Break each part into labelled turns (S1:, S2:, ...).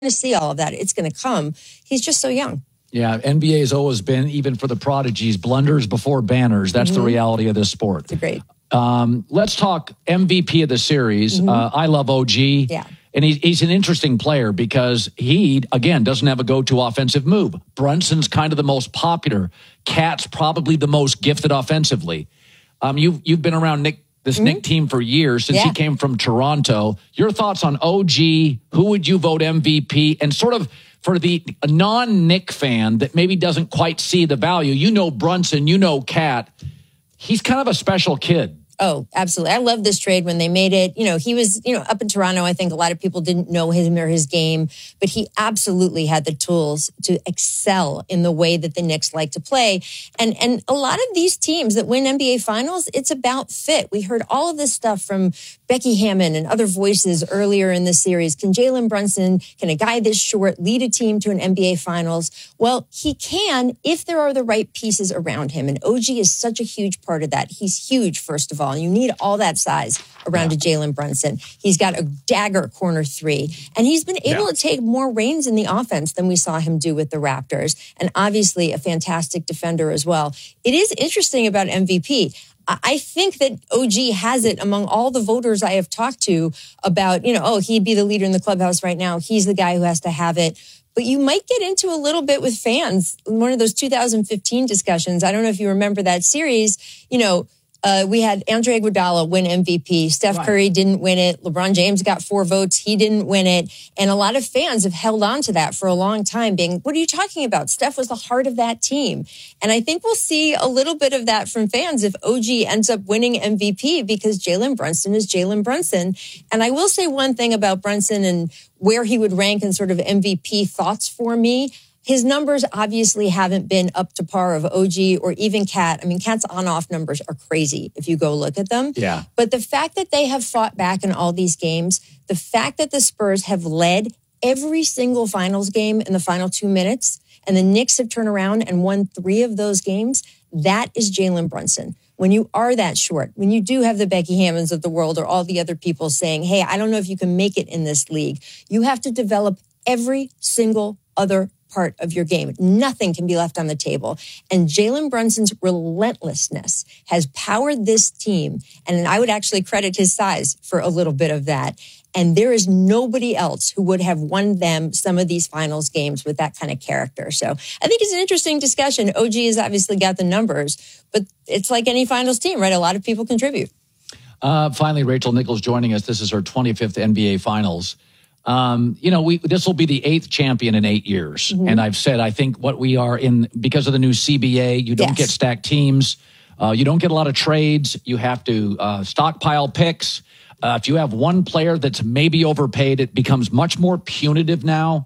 S1: to see all of that. It's going to come. He's just so young.
S2: Yeah, NBA has always been, even for the prodigies, blunders before banners. That's the reality of this sport.
S1: It's great.
S2: Let's talk MVP of the series. I love OG.
S1: Yeah.
S2: And he's an interesting player because he, again, doesn't have a go-to offensive move. Brunson's kind of the most popular. Cat's probably the most gifted offensively. You've been around Nick team for years since he came from Toronto. Your thoughts on OG? Who would you vote MVP? And sort of for the non-Nick fan that maybe doesn't quite see the value, you know Brunson, you know Cat. He's kind of a special kid.
S1: Oh, absolutely. I love this trade when they made it. You know, he was, up in Toronto. I think a lot of people didn't know him or his game, but he absolutely had the tools to excel in the way that the Knicks like to play. And a lot of these teams that win NBA finals, it's about fit. We heard all of this stuff from Becky Hammon and other voices earlier in the series. Can Jalen Brunson, can a guy this short lead a team to an NBA finals? Well, he can if there are the right pieces around him. And OG is such a huge part of that. He's huge, first of all. You need all that size around a Jalen Brunson. He's got a dagger corner three, and he's been able to take more reins in the offense than we saw him do with the Raptors, and obviously a fantastic defender as well. It is interesting about MVP. I think that OG has it among all the voters I have talked to about, he'd be the leader in the clubhouse right now. He's the guy who has to have it. But you might get into a little bit with fans. One of those 2015 discussions, I don't know if you remember that series, we had Andre Iguodala win MVP. Steph Curry didn't win it. LeBron James got 4 votes. He didn't win it. And a lot of fans have held on to that for a long time, being, what are you talking about? Steph was the heart of that team. And I think we'll see a little bit of that from fans if OG ends up winning MVP, because Jalen Brunson is Jalen Brunson. And I will say one thing about Brunson and where he would rank in sort of MVP thoughts for me. His numbers obviously haven't been up to par of OG or even Cat. I mean, Cat's on-off numbers are crazy if you go look at them.
S2: Yeah.
S1: But the fact that they have fought back in all these games, the fact that the Spurs have led every single finals game in the final 2 minutes, and the Knicks have turned around and won 3 of those games, that is Jalen Brunson. When you are that short, when you do have the Becky Hammons of the world or all the other people saying, hey, I don't know if you can make it in this league, you have to develop every single other part of your game. Nothing can be left on the table. And Jalen Brunson's relentlessness has powered this team. And I would actually credit his size for a little bit of that. And there is nobody else who would have won them some of these finals games with that kind of character. So I think it's an interesting discussion. OG has obviously got the numbers, but it's like any finals team, right? A lot of people contribute.
S2: Finally, Rachel Nichols joining us. This is her 25th NBA Finals. This will be the 8th champion in 8 years. And I've said, I think what we are in, because of the new CBA, you don't get stacked teams. You don't get a lot of trades. You have to stockpile picks. If you have one player that's maybe overpaid, it becomes much more punitive now.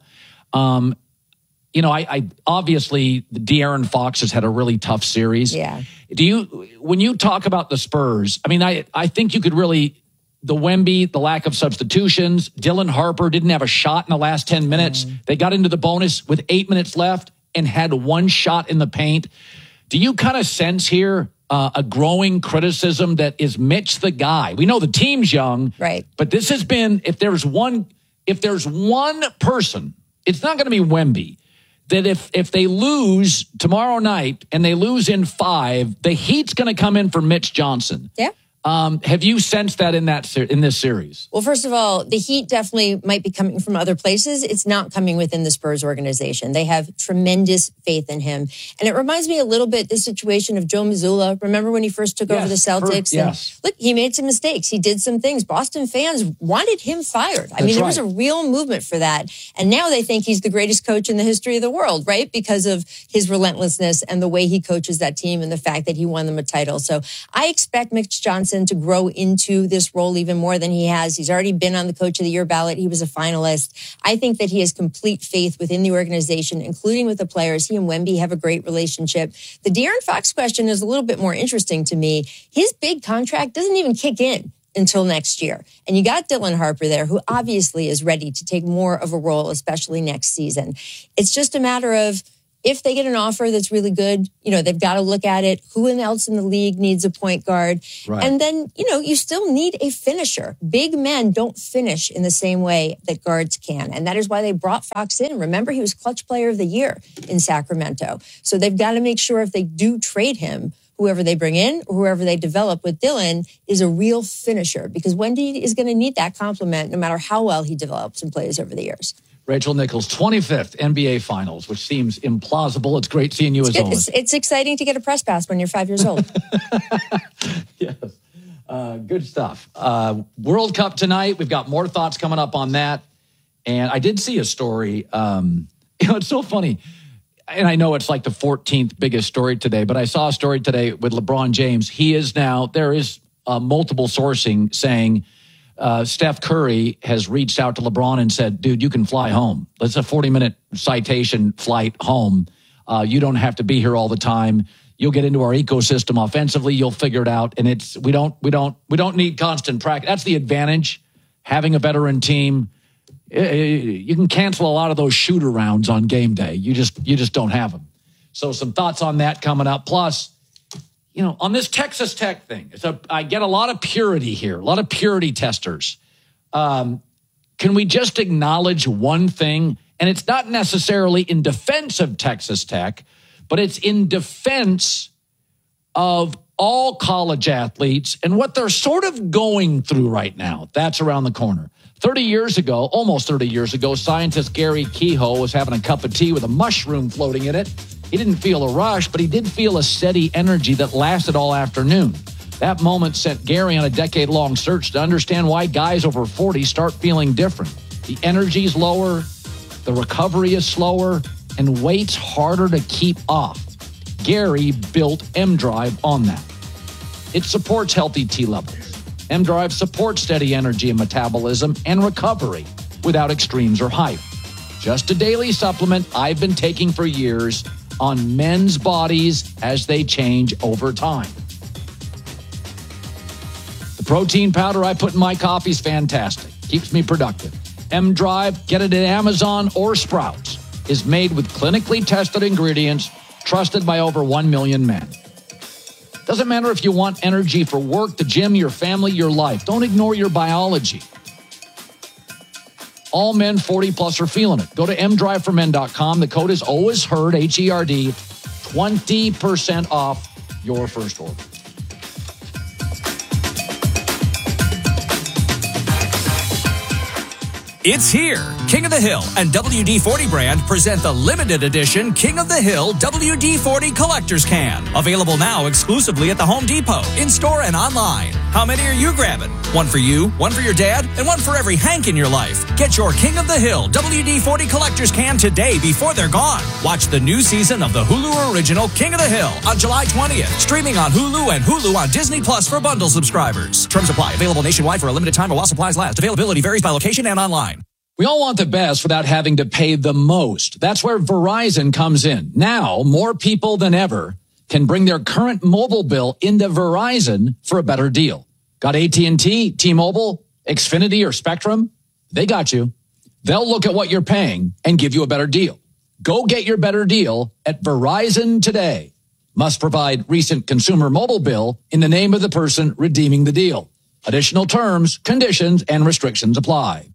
S2: I obviously De'Aaron Fox has had a really tough series.
S1: Yeah.
S2: When you talk about the Spurs, I mean, I think you could really, the Wemby, the lack of substitutions, Dylan Harper didn't have a shot in the last 10 minutes. They got into the bonus with 8 minutes left and had one shot in the paint. Do you kind of sense here a growing criticism that is Mitch the guy? We know the team's young,
S1: right?
S2: But this has been, if there's one person, it's not going to be Wemby, that if they lose tomorrow night and they lose in 5, the heat's going to come in for Mitch Johnson.
S1: Yeah.
S2: Have you sensed that in this series?
S1: Well, first of all, the heat definitely might be coming from other places. It's not coming within the Spurs organization. They have tremendous faith in him. And it reminds me a little bit the situation of Joe Mazzulla. Remember when he first took over the Celtics?
S2: Yes.
S1: And look, he made some mistakes. He did some things. Boston fans wanted him fired. I mean, there was a real movement for that. And now they think he's the greatest coach in the history of the world, right? Because of his relentlessness and the way he coaches that team and the fact that he won them a title. So I expect Mitch Johnson to grow into this role even more than he has. He's already been on the Coach of the Year ballot. He was a finalist. I think that he has complete faith within the organization, including with the players. He and Wemby have a great relationship. The De'Aaron Fox question is a little bit more interesting to me. His big contract doesn't even kick in until next year. And you got Dylan Harper there, who obviously is ready to take more of a role, especially next season. It's just a matter of, if they get an offer that's really good, they've got to look at it. Who else in the league needs a point guard?
S2: Right.
S1: And then, you still need a finisher. Big men don't finish in the same way that guards can. And that is why they brought Fox in. Remember, he was clutch player of the year in Sacramento. So they've got to make sure if they do trade him, whoever they bring in or whoever they develop with Dillon is a real finisher, because Wendy is going to need that compliment no matter how well he develops and plays over the years.
S2: Rachel Nichols, 25th NBA Finals, which seems implausible. It's great seeing you as always.
S1: It's exciting to get a press pass when you're 5 years old.
S2: Yes. Good stuff. World Cup tonight. We've got more thoughts coming up on that. And I did see a story. It's so funny. And I know it's like the 14th biggest story today, but I saw a story today with LeBron James. There is multiple sourcing saying Steph Curry has reached out to LeBron and said, dude, you can fly home. That's a 40-minute citation flight home. You don't have to be here all the time. You'll get into our ecosystem offensively. You'll figure it out. And we don't need constant practice. That's the advantage, having a veteran team. You can cancel a lot of those shooter rounds on game day. You just don't have them. So some thoughts on that coming up. Plus, on this Texas Tech thing, I get a lot of purity here, a lot of purity testers. Can we just acknowledge one thing? And it's not necessarily in defense of Texas Tech, but it's in defense of all college athletes and what they're sort of going through right now. That's around the corner. Almost 30 years ago, scientist Gary Kehoe was having a cup of tea with a mushroom floating in it. He didn't feel a rush, but he did feel a steady energy that lasted all afternoon. That moment sent Gary on a decade-long search to understand why guys over 40 start feeling different. The energy's lower, the recovery is slower, and weight's harder to keep off. Gary built M-Drive on that. It supports healthy T levels. M-Drive supports steady energy and metabolism and recovery without extremes or hype. Just a daily supplement I've been taking for years on men's bodies as they change over time. The protein powder I put in my coffee is fantastic. Keeps me productive. M-Drive, get it at Amazon or Sprouts, is made with clinically tested ingredients trusted by over 1 million men. Doesn't matter if you want energy for work, the gym, your family, your life. Don't ignore your biology. All men 40 plus are feeling it. Go to mdriveformen.com. The code is always heard, HERD, 20% off your first order.
S3: It's here. King of the Hill and WD-40 brand present the limited edition King of the Hill WD-40 Collector's Can. Available now exclusively at the Home Depot, in-store and online. How many are you grabbing? One for you, one for your dad, and one for every Hank in your life. Get your King of the Hill WD-40 Collector's Can today before they're gone. Watch the new season of the Hulu original King of the Hill on July 20th. Streaming on Hulu and Hulu on Disney Plus for bundle subscribers. Terms apply. Available nationwide for a limited time while supplies last. Availability varies by location and online.
S2: We all want the best without having to pay the most. That's where Verizon comes in. Now, more people than ever can bring their current mobile bill into Verizon for a better deal. Got AT&T, T-Mobile, Xfinity, or Spectrum? They got you. They'll look at what you're paying and give you a better deal. Go get your better deal at Verizon today. Must provide recent consumer mobile bill in the name of the person redeeming the deal. Additional terms, conditions, and restrictions apply.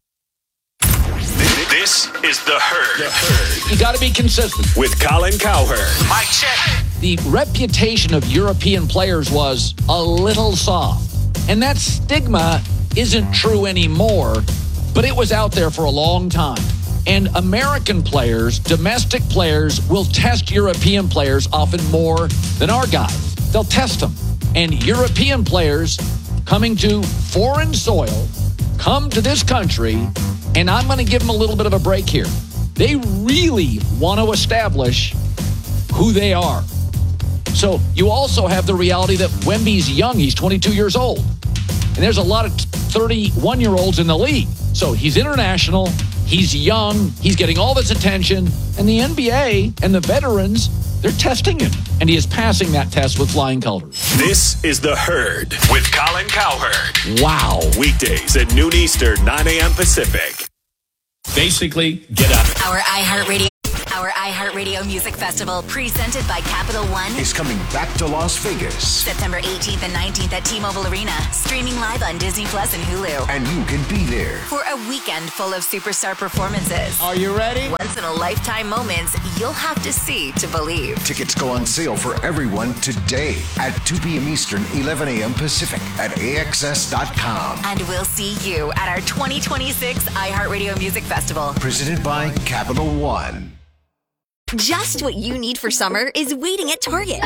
S4: This is The Herd.
S2: You got to be consistent.
S4: With Colin Cowherd.
S3: Mic check.
S2: The reputation of European players was a little soft. And that stigma isn't true anymore, but it was out there for a long time. And American players, domestic players, will test European players often more than our guys. They'll test them. And European players coming to foreign soil come to this country, and I'm going to give them a little bit of a break here. They really want to establish who they are. So you also have the reality that Wemby's young. He's 22 years old. And there's a lot of 31-year-olds in the league. So he's international. He's young. He's getting all this attention. And the NBA and the veterans, they're testing him. And he is passing that test with flying colors.
S4: This is The Herd with Colin Cowherd.
S2: Wow.
S4: Weekdays at noon Eastern, 9 a.m. Pacific.
S3: Basically, get up.
S5: Our iHeartRadio Our iHeartRadio Music Festival, presented by Capital One,
S4: is coming back to Las Vegas.
S5: September 18th and 19th at T-Mobile Arena. Streaming live on Disney Plus and Hulu.
S4: And you can be there
S5: For a weekend full of superstar performances.
S6: Are you ready?
S5: Once-in-a-lifetime moments you'll have to see to believe.
S4: Tickets go on sale for everyone today at 2 p.m. Eastern, 11 a.m. Pacific at AXS.com.
S5: And we'll see you at our 2026 iHeartRadio Music Festival.
S4: Presented by Capital One.
S7: Just what you need for summer is waiting at Target.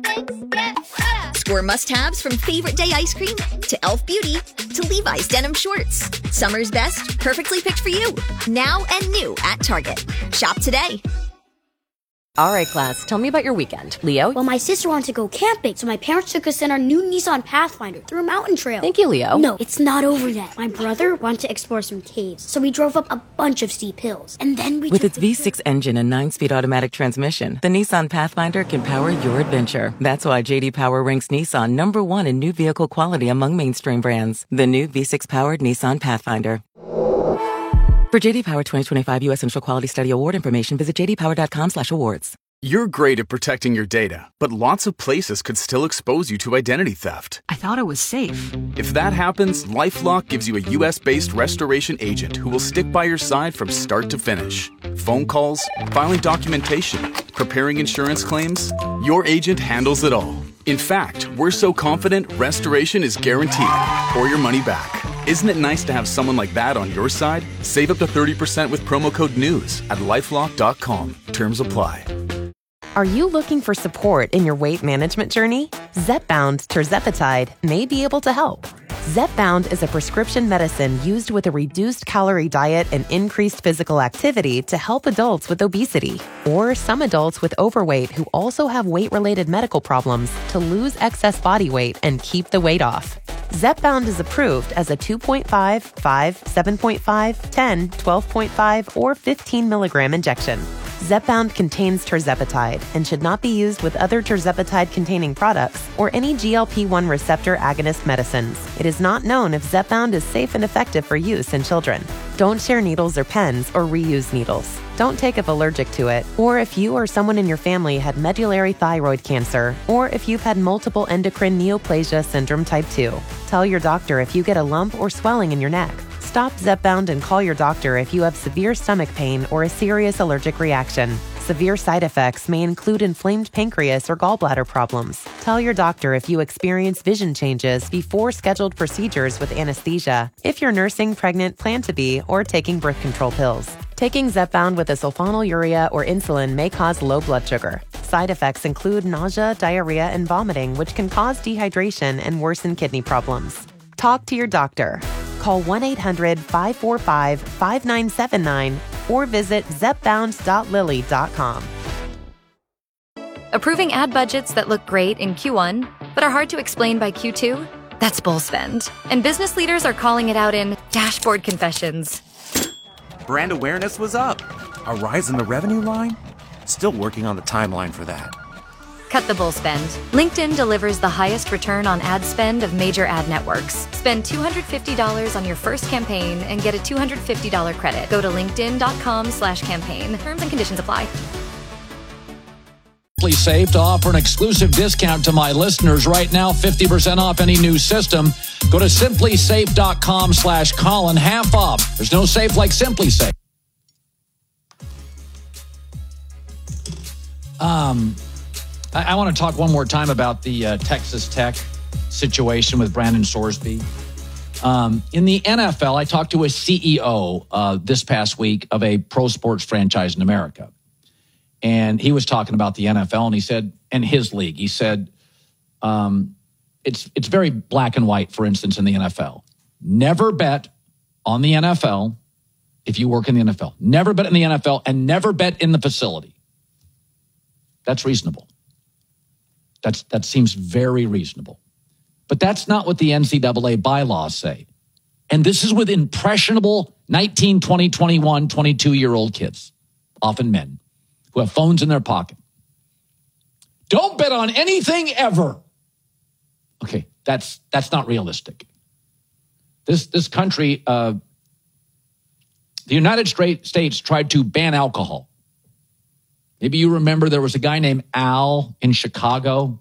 S7: Score must-haves from favorite day ice cream to Elf Beauty to Levi's denim shorts. Summer's best, perfectly picked for you. Now and new at Target. Shop today.
S8: All right, class, tell me about your weekend. Leo?
S9: Well, my sister wanted to go camping, so my parents took us in our new Nissan Pathfinder through a mountain trail.
S8: Thank you, Leo.
S9: No, it's not over yet. My brother wanted to explore some caves, so we drove up a bunch of steep hills. And then we
S10: With its V6 engine and 9-speed automatic transmission, the Nissan Pathfinder can power your adventure. That's why J.D. Power ranks Nissan #1 in new vehicle quality among mainstream brands. The new V6-powered Nissan Pathfinder. For J.D. Power 2025 U.S. Initial Quality Study Award information, visit jdpower.com/awards.
S11: You're great at protecting your data, but lots of places could still expose you to identity theft.
S12: I thought it was safe.
S11: If that happens, LifeLock gives you a U.S.-based restoration agent who will stick by your side from start to finish. Phone calls, filing documentation, preparing insurance claims, your agent handles it all. In fact, we're so confident restoration is guaranteed or your money back. Isn't it nice to have someone like that on your side? Save up to 30% with promo code NEWS at LifeLock.com. Terms apply.
S8: Are you looking for support in your weight management journey? Zepbound tirzepatide may be able to help. Zepbound is a prescription medicine used with a reduced calorie diet and increased physical activity to help adults with obesity or some adults with overweight who also have weight-related medical problems to lose excess body weight and keep the weight off. Zepbound is approved as a 2.5, 5, 7.5, 10, 12.5, or 15 milligram injection. Zepbound contains tirzepatide and should not be used with other tirzepatide-containing products or any GLP-1 receptor agonist medicines. It is not known if Zepbound is safe and effective for use in children. Don't share needles or pens or reuse needles. Don't take if allergic to it, or if you or someone in your family had medullary thyroid cancer, or if you've had multiple endocrine neoplasia syndrome type 2. Tell your doctor if you get a lump or swelling in your neck. Stop Zepbound and call your doctor if you have severe stomach pain or a serious allergic reaction. Severe side effects may include inflamed pancreas or gallbladder problems. Tell your doctor if you experience vision changes before scheduled procedures with anesthesia, if you're nursing, pregnant, plan to be, or taking birth control pills. Taking Zepbound with a sulfonylurea or insulin may cause low blood sugar. Side effects include nausea, diarrhea, and vomiting, which can cause dehydration and worsen kidney problems. Talk to your doctor. Call 1-800-545-5979 or visit zepbound.lilly.com.
S13: Approving ad budgets that look great in Q1, but are hard to explain by Q2? That's bull spend. And business leaders are calling it out in dashboard confessions.
S6: Brand awareness was up. A rise in the revenue line? Still working on the timeline for that.
S13: Cut the bull spend. LinkedIn delivers the highest return on ad spend of major ad networks. Spend $250 on your first campaign and get a $250 credit. Go to linkedin.com/campaign. Terms and conditions apply.
S2: SimpliSafe to offer an exclusive discount to my listeners right now, 50% off any new system. Go to SimpliSafe.com/Colin, half off. There's no safe like SimpliSafe. I want to talk one more time about the Texas Tech situation with Brandon Sorsby. In the NFL, I talked to a CEO this past week of a pro sports franchise in America. And he was talking about the NFL, and he said, and his league, he said, it's very black and white, for instance, in the NFL. Never bet on the NFL if you work in the NFL. Never bet in the NFL and never bet in the facility. That's reasonable. That seems very reasonable. But that's not what the NCAA bylaws say. And this is with impressionable 19, 20, 21, 22-year-old kids, often men, who have phones in their pocket. Don't bet on anything ever. Okay, that's not realistic. This country, the United States tried to ban alcohol Maybe you remember there was a guy named Al in Chicago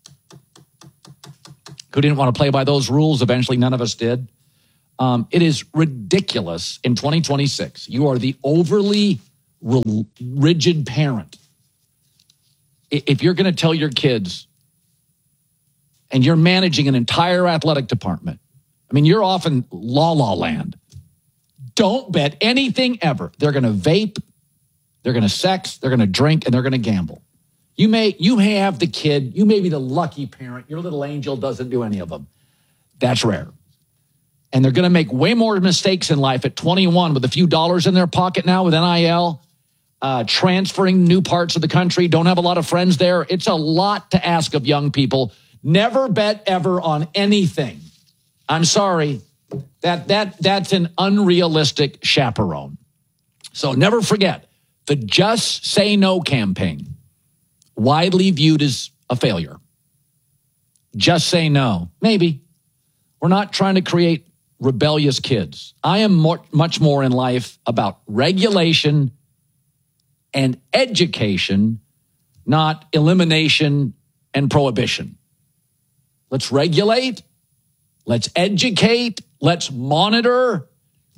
S2: who didn't want to play by those rules. Eventually, none of us did. It is ridiculous in 2026. You are the overly rigid parent. If you're going to tell your kids and you're managing an entire athletic department, I mean, you're off in la-la land. Don't bet anything ever. They're going to vape, they're going to sex, they're going to drink, and they're going to gamble. You may have the kid. You may be the lucky parent. Your little angel doesn't do any of them. That's rare. And they're going to make way more mistakes in life at 21 with a few dollars in their pocket now with NIL, transferring new parts of the country, don't have a lot of friends there. It's a lot to ask of young people. Never bet ever on anything. I'm sorry. That's an unrealistic chaperone. So never forget the Just Say No campaign, widely viewed as a failure. Just say no. Maybe. We're not trying to create rebellious kids. I am much more in life about regulation and education, not elimination and prohibition. Let's regulate. Let's educate. Let's monitor.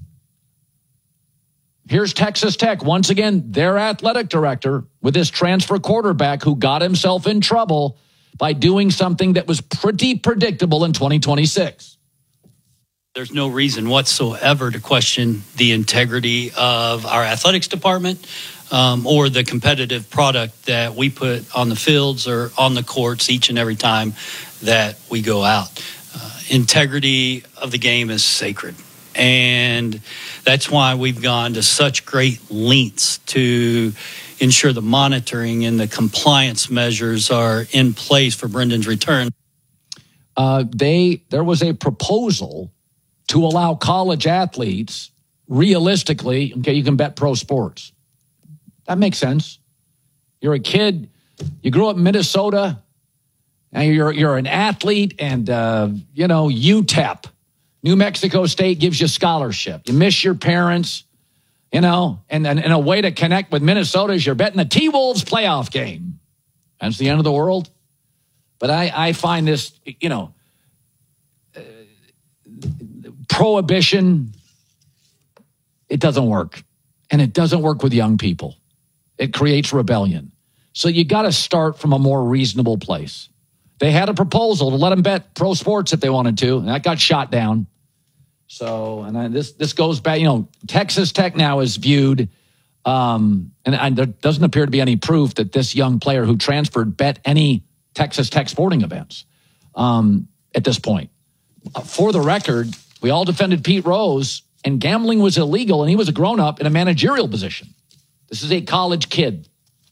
S2: Here's Texas Tech. Once again, their athletic director with this transfer quarterback who got himself in trouble by doing something that was pretty predictable in 2026.
S12: There's no reason whatsoever to question the integrity of our athletics department or the competitive product that we put on the fields or on the courts each and every time that we go out. Integrity of the game is sacred. And that's why we've gone to such great lengths to ensure the monitoring and the compliance measures are in place for Brendan's return.
S2: There was a proposal to allow college athletes, realistically, okay, you can bet pro sports. That makes sense. You're a kid, you grew up in Minnesota, and you're an athlete, and UTEP, New Mexico State, gives you scholarship. You miss your parents, and a way to connect with Minnesota is you're betting the T-Wolves playoff game. That's the end of the world. But I find this, prohibition, it doesn't work. And it doesn't work with young people. It creates rebellion. So you got to start from a more reasonable place. They had a proposal to let them bet pro sports if they wanted to, and that got shot down. So, and this goes back, Texas Tech now is viewed, and there doesn't appear to be any proof that this young player who transferred bet any Texas Tech sporting events at this point. For the record, we all defended Pete Rose, and gambling was illegal, and he was a grown-up in a managerial position. This is a college kid.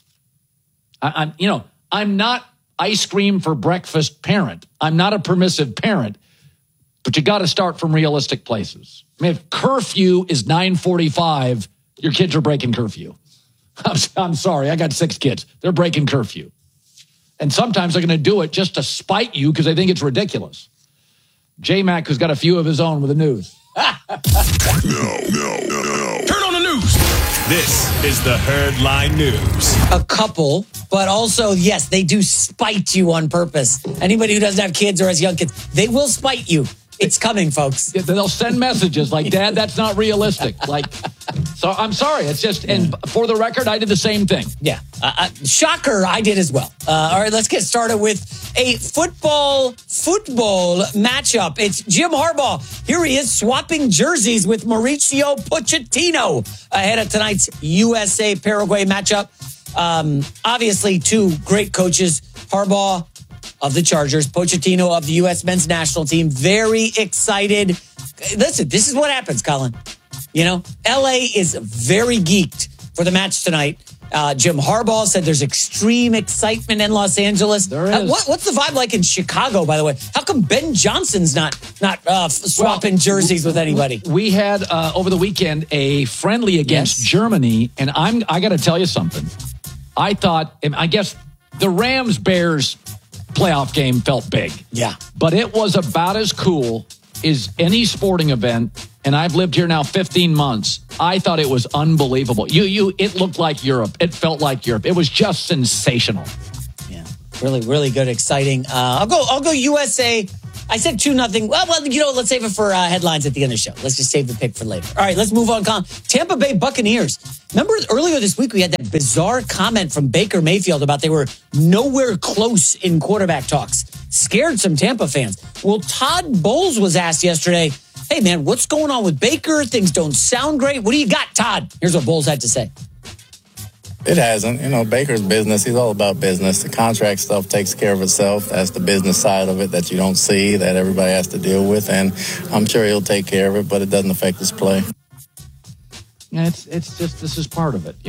S2: I'm not ice cream for breakfast parent. I'm not a permissive parent, but you got to start from realistic places. I mean, if curfew is 9:45, your kids are breaking curfew. I'm sorry. I got 6 kids. They're breaking curfew. And sometimes they're going to do it just to spite you because they think it's ridiculous. J-Mac, who's got a few of his own with the news.
S14: No. Turn on the news. This is the Herdline News.
S15: A couple, but also, yes, they do spite you on purpose. Anybody who doesn't have kids or has young kids, they will spite you. It's coming, folks.
S2: They'll send messages like, Dad, that's not realistic. So I'm sorry. It's just, and for the record, I did the same thing.
S15: Yeah. Shocker, I did as well. All right, let's get started with a football matchup. It's Jim Harbaugh. Here he is swapping jerseys with Mauricio Pochettino ahead of tonight's USA-Paraguay matchup. Obviously, 2 great coaches. Harbaugh of the Chargers, Pochettino of the U.S. men's national team. Very excited. Listen, this is what happens, Colin. L.A. is very geeked for the match tonight. Jim Harbaugh said there's extreme excitement in Los Angeles.
S2: There is.
S15: What's the vibe like in Chicago, by the way? How come Ben Johnson's not swapping jerseys with anybody?
S2: We had, over the weekend, a friendly against Germany, and I got to tell you something. I guess the Rams-Bears playoff game felt big.
S15: Yeah.
S2: But it was about as cool as any sporting event and I've lived here now 15 months. I thought it was unbelievable. It looked like Europe. It felt like Europe. It was just sensational.
S15: Yeah, really, really good, exciting. I'll go USA. I said 2-0. Well, let's save it for headlines at the end of the show. Let's just save the pick for later. All right, let's move on. Tampa Bay Buccaneers. Remember earlier this week we had that bizarre comment from Baker Mayfield about they were nowhere close in quarterback talks. Scared some Tampa fans. Well, Todd Bowles was asked yesterday, hey, man, what's going on with Baker? Things don't sound great. What do you got, Todd? Here's what Bowles had to say.
S16: It hasn't. Baker's business, he's all about business. The contract stuff takes care of itself. That's the business side of it that you don't see, that everybody has to deal with. And I'm sure he'll take care of it, but it doesn't affect his play.
S2: Yeah, it's just, this is part of it,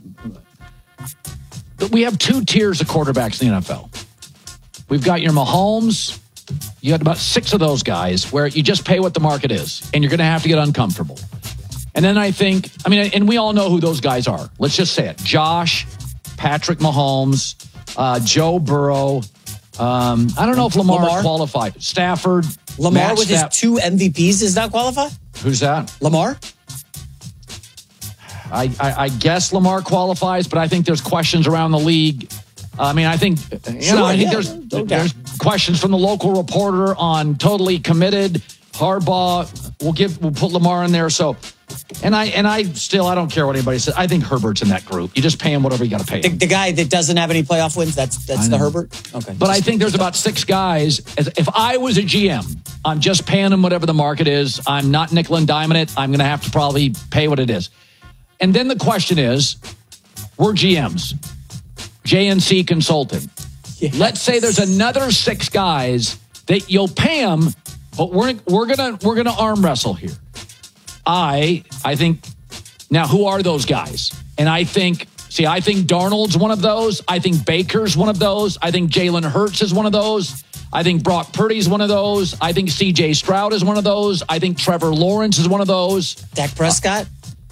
S2: We have 2 tiers of quarterbacks in the NFL. We've got your Mahomes. You got about 6 of those guys where you just pay what the market is, and you're going to have to get uncomfortable. And then and we all know who those guys are. Let's just say it. Josh, Patrick Mahomes, Joe Burrow. I don't know if Lamar qualified. Stafford.
S15: Lamar with his 2 MVPs does not qualify?
S2: Who's that?
S15: Lamar?
S2: I guess Lamar qualifies, but I think there's questions around the league. I think there's questions from the local reporter on totally committed. Harbaugh, we'll put Lamar in there. So, and I don't care what anybody says. I think Herbert's in that group. You just pay him whatever you got to pay him.
S15: The guy that doesn't have any playoff wins, that's the Herbert? Okay.
S2: But I think there's about 6 guys. If I was a GM, I'm just paying them whatever the market is. I'm not nickel and diming it. I'm going to have to probably pay what it is. And then the question is, we're GMs. JNC Consulting. Yes. Let's say there's another 6 guys that you'll pay them, but we're gonna arm wrestle here. I think now who are those guys? And I think Darnold's one of those. I think Baker's one of those. I think Jalen Hurts is one of those. I think Brock Purdy's one of those. I think C.J. Stroud is one of those. I think Trevor Lawrence is one of those.
S15: Dak Prescott?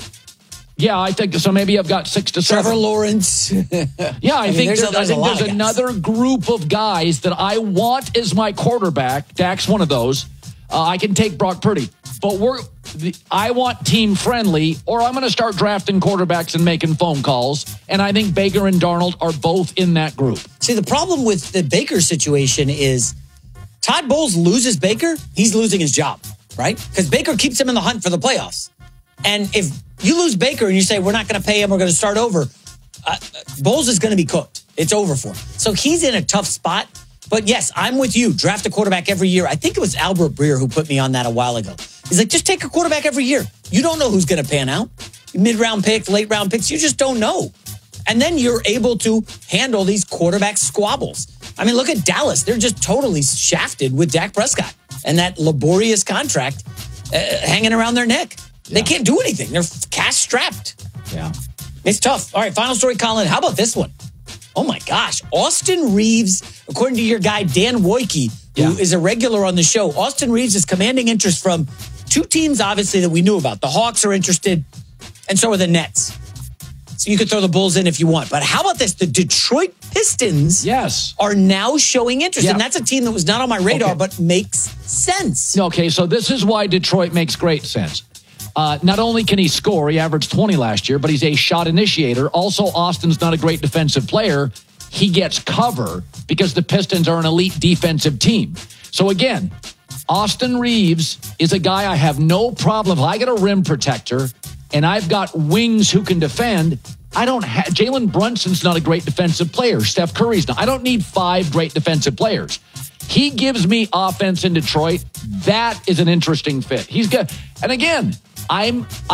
S2: Yeah, I think so. Maybe I've got 6 to 7.
S15: Trevor Lawrence.
S2: Yeah, I think there's another group of guys that I want as my quarterback. Dak's one of those. I can take Brock Purdy, but I want team friendly, or I'm going to start drafting quarterbacks and making phone calls. And I think Baker and Darnold are both in that group.
S15: See, the problem with the Baker situation is Todd Bowles loses Baker, he's losing his job, right? Because Baker keeps him in the hunt for the playoffs. And if you lose Baker and you say, we're not going to pay him, we're going to start over, Bowles is going to be cooked. It's over for him. So he's in a tough spot. But yes, I'm with you. Draft a quarterback every year. I think it was Albert Breer who put me on that a while ago. He's like, just take a quarterback every year. You don't know who's going to pan out. Mid-round picks, late-round picks, you just don't know. And then you're able to handle these quarterback squabbles. I mean, look at Dallas. They're just totally shafted with Dak Prescott and that laborious contract hanging around their neck. Yeah. They can't do anything. They're cash-strapped.
S2: Yeah.
S15: It's tough. All right, final story, Colin. How about this one? Oh, my gosh. Austin Reeves, according to your guy, Dan Wojcicki, who is a regular on the show, Austin Reeves is commanding interest from 2 teams, obviously, that we knew about. The Hawks are interested, and so are the Nets. So you could throw the Bulls in if you want. But how about this? The Detroit Pistons are now showing interest. Yeah. And that's a team that was not on my radar, but makes sense.
S2: Okay, so this is why Detroit makes great sense. Not only can he score, he averaged 20 last year, but he's a shot initiator. Also, Austin's not a great defensive player. He gets cover because the Pistons are an elite defensive team. So again, Austin Reeves is a guy I have no problem. If I get a rim protector and I've got wings who can defend, Jalen Brunson's not a great defensive player. Steph Curry's not. I don't need 5 great defensive players. He gives me offense in Detroit. That is an interesting fit. He's good. And again, I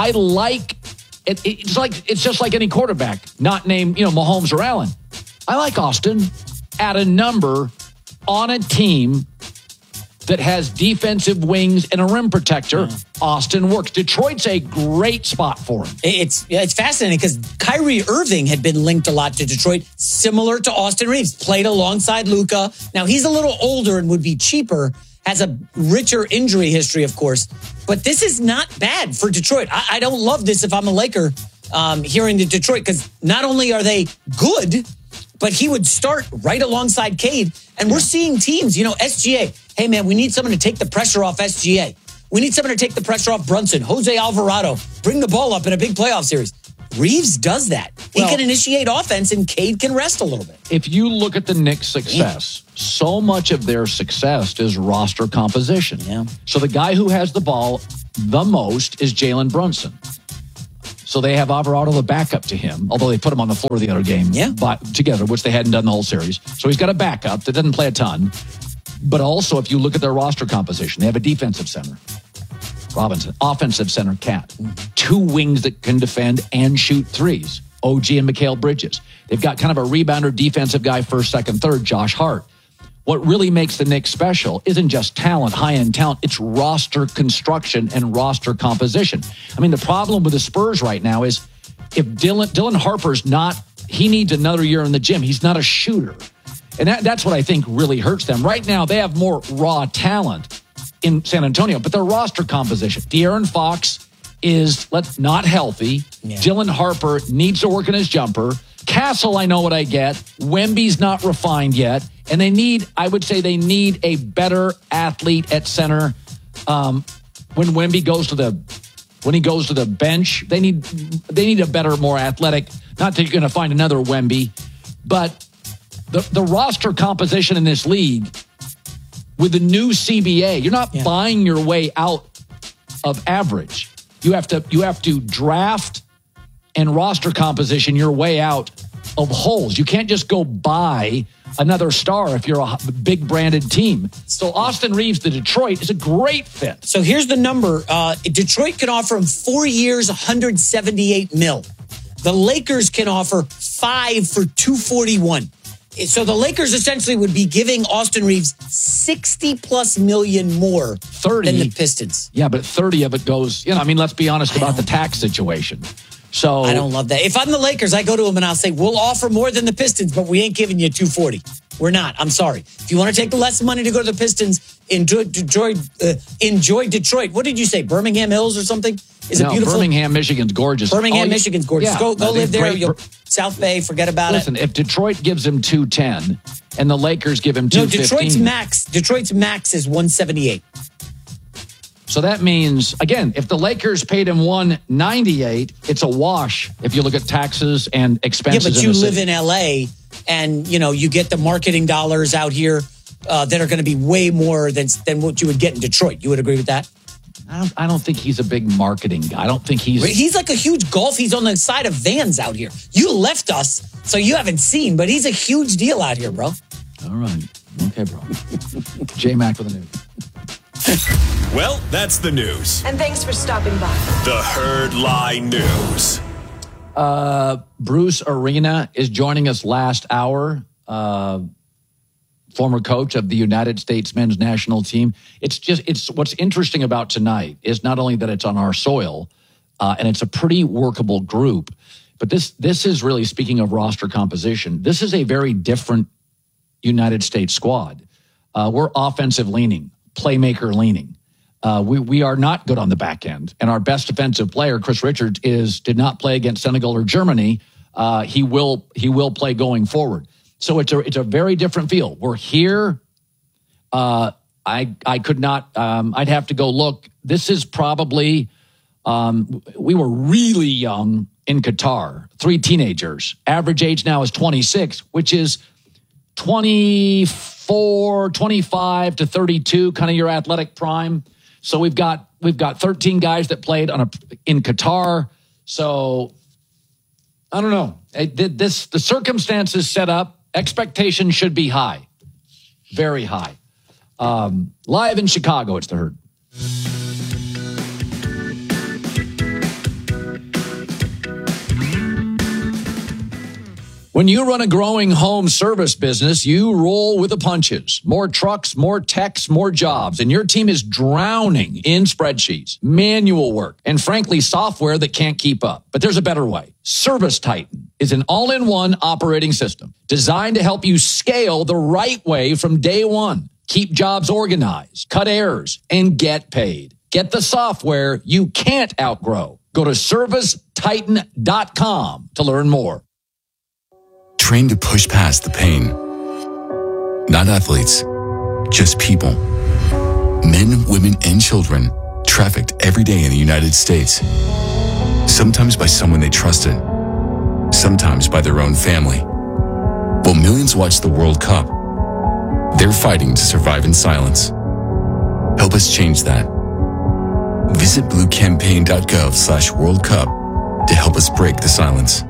S2: like it. It's just like any quarterback, not named, Mahomes or Allen. I like Austin at a number on a team that has defensive wings and a rim protector. Austin works. Detroit's a great spot for him.
S15: It's fascinating because Kyrie Irving had been linked a lot to Detroit, similar to Austin Reeves, played alongside Luka. Now he's a little older and would be cheaper, has a richer injury history, of course. But this is not bad for Detroit. I don't love this if I'm a Laker hearing to Detroit, because not only are they good, but he would start right alongside Cade. And we're seeing teams, SGA. Hey, man, we need someone to take the pressure off SGA. We need someone to take the pressure off Brunson, Jose Alvarado, bring the ball up in a big playoff series. Reeves does that. He can initiate offense, and Cade can rest a little bit.
S2: If you look at the Knicks' success, so much of their success is roster composition.
S15: Yeah.
S2: So the guy who has the ball the most is Jalen Brunson. So they have Alvarado the backup to him, although they put him on the floor the other game together, which they hadn't done the whole series. So he's got a backup that doesn't play a ton. But also, if you look at their roster composition, they have a defensive center, Robinson, offensive center, Cat, 2 wings that can defend and shoot threes, OG and Mikal Bridges. They've got kind of a rebounder defensive guy, first, second, third, Josh Hart. What really makes the Knicks special isn't just talent, high-end talent. It's roster construction and roster composition. I mean, the problem with the Spurs right now is if Dylan Harper's not, he needs another year in the gym. He's not a shooter. And that's what I think really hurts them. Right now, they have more raw talent in San Antonio, but their roster composition. De'Aaron Fox is not healthy. Yeah. Dylan Harper needs to work on his jumper. Castle, I know what I get. Wemby's not refined yet. And I would say they need a better athlete at center. When Wemby goes to the bench, they need a better, more athletic. Not that you're going to find another Wemby, but the roster composition in this league with the new CBA, you're not buying your way out of average. You have to draft and roster composition your way out of holes. You can't just go buy another star if you're a big branded team. So Austin Reeves, the Detroit, is a great fit.
S15: So here's the number. Detroit can offer him 4 years, $178 million. The Lakers can offer 5 for $241. So the Lakers essentially would be giving Austin Reeves $60+ million more
S2: 30
S15: than the Pistons.
S2: Yeah, but 30 of it goes, let's be honest about the tax situation. So
S15: I don't love that. If I'm the Lakers, I go to them and I'll say, we'll offer more than the Pistons, but we ain't giving you $240. We're not. I'm sorry. If you want to take the less money to go to the Pistons, enjoy Detroit. What did you say? Birmingham Hills or something? Is it beautiful?
S2: Birmingham, Michigan's gorgeous.
S15: Michigan's gorgeous.
S2: Yeah,
S15: go live there. South Bay, forget about
S2: Listen, if Detroit gives him $210 and the Lakers give him $215.
S15: No, Detroit's max is $178.
S2: So that means, again, if the Lakers paid him $198, it's a wash if you look at taxes and expenses.
S15: Yeah, but you live in LA and, you get the marketing dollars out here that are going to be way more than what you would get in Detroit. You would agree with that?
S2: I don't think he's a big marketing guy. I don't think
S15: he's like a huge golf. He's on the side of vans out here. You left us, so you haven't seen, but he's a huge deal out here, bro.
S2: All right. Okay, bro. J-Mac with the news.
S14: Well, that's the news.
S17: And thanks for stopping by.
S14: The Herd Lie News.
S2: Bruce Arena is joining us last hour. Former coach of the United States men's national team. It's what's interesting about tonight is not only that it's on our soil, and it's a pretty workable group, but this is really, speaking of roster composition, this is a very different United States squad. We're offensive leaning, playmaker leaning. We are not good on the back end, and our best defensive player, Chris Richards, did not play against Senegal or Germany. He will play going forward. So it's a very different feel. We're here. I could not. I'd have to go look. This is probably. We were really young in Qatar. 3 teenagers. Average age now is 26, which is 24, 25 to 32, kind of your athletic prime. So we've got 13 guys that played in Qatar. So I don't know. The circumstances set up. Expectation should be high, very high. Live in Chicago, it's the Herd. When you run a growing home service business, you roll with the punches. More trucks, more techs, more jobs, and your team is drowning in spreadsheets, manual work, and frankly, software that can't keep up. But there's a better way. Service Titan is an all-in-one operating system designed to help you scale the right way from day one. Keep jobs organized, cut errors, and get paid. Get the software you can't outgrow. Go to ServiceTitan.com to learn more.
S18: Trained to push past the pain. Not athletes, just people. Men, women, and children trafficked every day in the United States. Sometimes by someone they trusted, sometimes by their own family. While millions watch the World Cup, they're fighting to survive in silence. Help us change that. Visit bluecampaign.gov/World Cup to help us break the silence.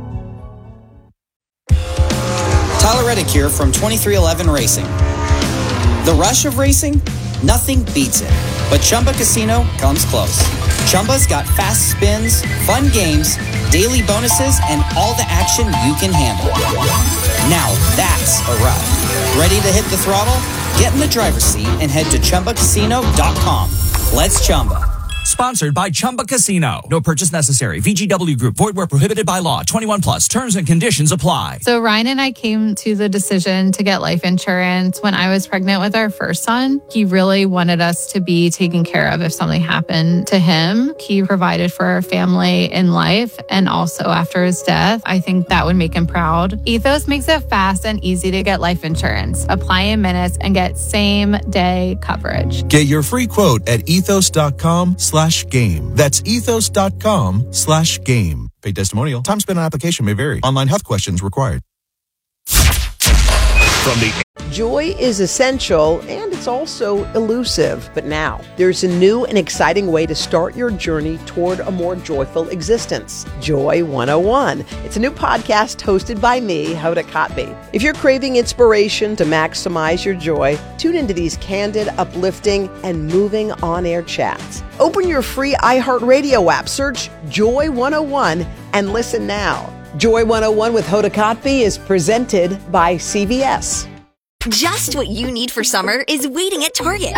S17: Tyler Reddick here from 2311 Racing. The rush of racing? Nothing beats it. But Chumba Casino comes close. Chumba's got fast spins, fun games, daily bonuses, and all the action you can handle. Now that's a ride. Ready to hit the throttle? Get in the driver's seat and head to ChumbaCasino.com. Let's Chumba.
S3: Sponsored by Chumba Casino. No purchase necessary. VGW Group. Void where prohibited by law. 21 plus. Terms and conditions apply.
S19: So Ryan and I came to the decision to get life insurance when I was pregnant with our first son. He really wanted us to be taken care of if something happened to him. He provided for our family in life and also after his death. I think that would make him proud. Ethos makes it fast and easy to get life insurance. Apply in minutes and get same day coverage.
S20: Get your free quote at ethos.com/game. That's ethos.com/game. Paid testimonial. Time spent on application may vary. Online health questions required.
S21: Joy is essential and it's also elusive. But now there's a new and exciting way to start your journey toward a more joyful existence. Joy 101. It's a new podcast hosted by me, Hoda Kotb. If you're craving inspiration to maximize your joy, tune into these candid, uplifting, and moving on-air chats. Open your free iHeartRadio app, search Joy 101, and listen now. Joy 101 with Hoda Kotb is presented by CVS.
S7: Just what you need for summer is waiting at Target.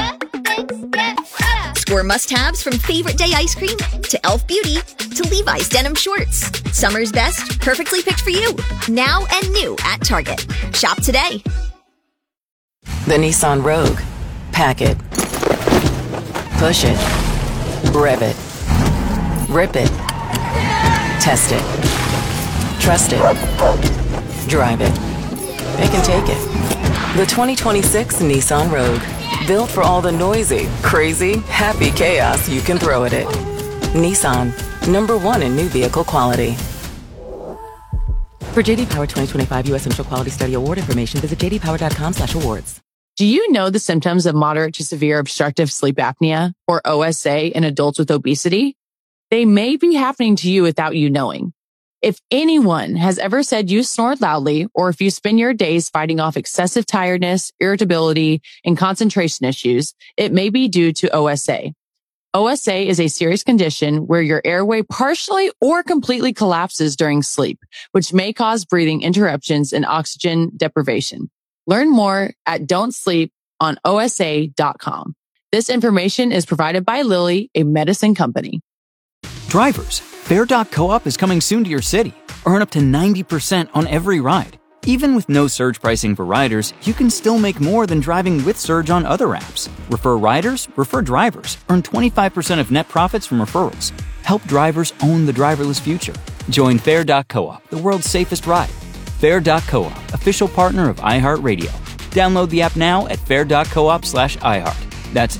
S7: Score must-haves from favorite day ice cream to e.l.f. Beauty to Levi's denim shorts. Summer's best, perfectly picked for you. Now and new at Target. Shop today.
S10: The Nissan Rogue. Pack it. Push it. Rev it. Rip it. Test it. Trust it. Drive it. They can take it. The 2026 Nissan Rogue. Built for all the noisy, crazy, happy chaos you can throw at it. Nissan. #1 in new vehicle quality. For JD Power 2025 U.S. Central Quality Study Award information, visit jdpower.com/awards.
S22: Do you know the symptoms of moderate to severe obstructive sleep apnea, or OSA, in adults with obesity? They may be happening to you without you knowing. If anyone has ever said you snore loudly, or if you spend your days fighting off excessive tiredness, irritability, and concentration issues, it may be due to OSA. OSA is a serious condition where your airway partially or completely collapses during sleep, which may cause breathing interruptions and oxygen deprivation. Learn more at don'tsleeponosa.com. This information is provided by Lilly, a medicine company.
S23: Drivers, Fair.coop is coming soon to your city. Earn up to 90% on every ride. Even with no surge pricing for riders, you can still make more than driving with Surge on other apps. Refer riders, refer drivers. Earn 25% of net profits from referrals. Help drivers own the driverless future. Join Fair.coop, the world's safest ride. Fair.coop, official partner of iHeartRadio. Download the app now at fair.coop/iHeart. That's